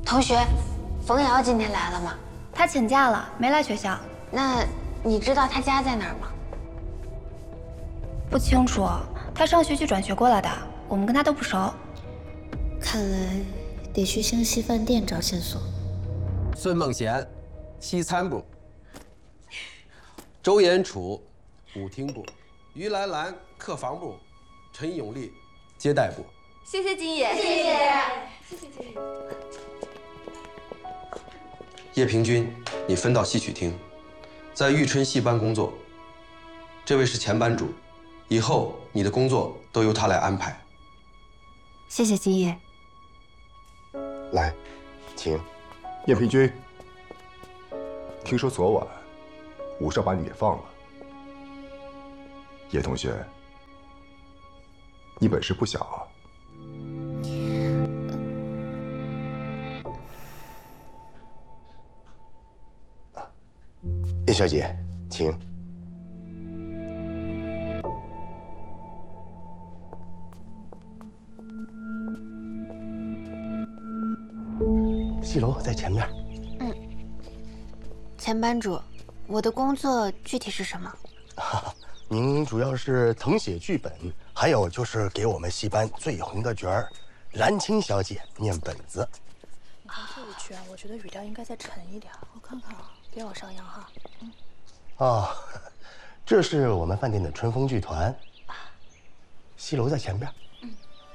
同学，冯瑶今天来了吗？ 她请假了，没来学校。 那你知道她家在哪儿吗？ 不清楚，她上学期转学过来的，我们跟她都不熟。 看来得去湘西饭店找线索。 孙梦贤，西餐部；周延楚，舞厅部；于兰兰，客房部；陈永利，接待部。 谢谢金爷，谢谢，谢谢金爷。 叶平君，你分到戏曲厅，在玉春戏班工作。这位是前班主，以后你的工作都由他来安排。 谢谢金爷。 来，请。叶平君，听说昨晚武少把你给放了。叶同学，你本事不小啊。 叶小姐，请。戏楼在前面。 前班主，我的工作具体是什么？ 您主要是誊写剧本，还有就是给我们戏班最红的角儿兰青小姐念本子。 你看这一句啊，我觉得语调应该再沉一点。我看看啊，别往上扬哈。 这是我们饭店的春风剧团。戏楼在前边。